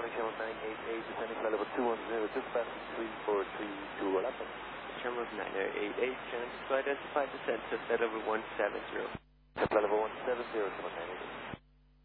morning, channel 988, descending flight level 210, dispatch 3432, roll up. Channel 988, channel flight identified, descent to flight level 170. Flight level 170, channel 988.